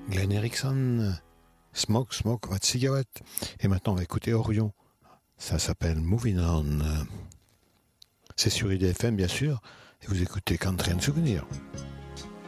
Glenn Erickson, Smoke, Smoke, votre cigarette. Et maintenant, on va écouter Orion. Ça s'appelle Moving On. C'est sur IDFM, bien sûr. Et vous écoutez Country and Souvenir.